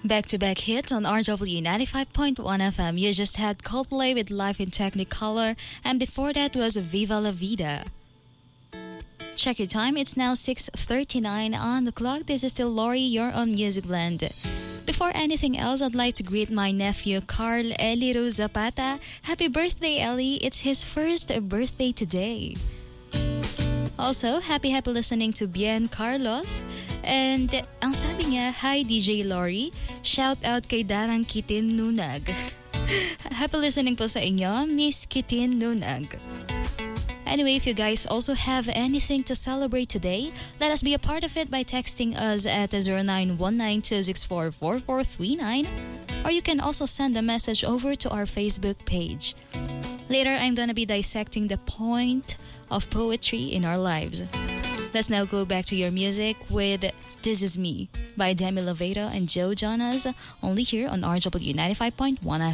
Back-to-back hits on RW 95.1 FM. You just had Coldplay with Life in Technicolor, and before that was Viva La Vida. Check your time, it's now 6:39 on the clock. This is still Lori, you're on Music Blend. Before anything else, I'd like to greet my nephew Carl Eliro Zapata. Happy birthday, Ellie! It's his first birthday today. Also, happy listening to Bien Carlos. And ang sabi niya, hi DJ Lori, shout out kay Darang Kitin Nunag. Happy listening po sa inyo, Miss Kitin Nunag. Anyway, if you guys also have anything to celebrate today, let us be a part of it by texting us at 0919-264-4439, or you can also send a message over to our Facebook page. Later, I'm gonna be dissecting the point of poetry in our lives. Let's now go back to your music with This Is Me by Demi Lovato and Joe Jonas, only here on RW 95.1